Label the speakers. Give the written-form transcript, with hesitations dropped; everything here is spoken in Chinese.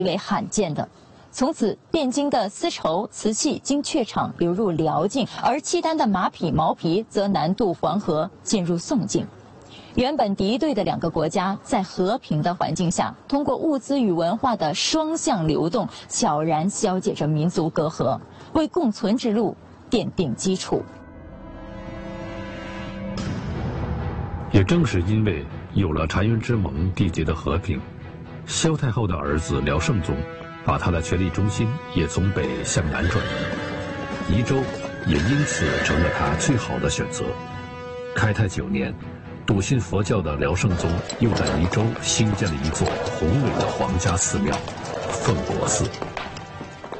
Speaker 1: 为罕见的。从此，汴京的丝绸、瓷器经榷场流入辽境，而契丹的马匹、毛皮则南渡黄河，进入宋境。原本敌对的两个国家，在和平的环境下，通过物资与文化的双向流动，悄然消解着民族隔阂，为共存之路奠定基础。
Speaker 2: 也正是因为有了澶渊之盟缔结的和平，萧太后的儿子辽圣宗把他的权力中心也从北向南转移，宜州也因此成了他最好的选择。开泰9年，笃信佛教的辽圣宗又在宜州兴建了一座宏伟的皇家寺庙——奉国寺。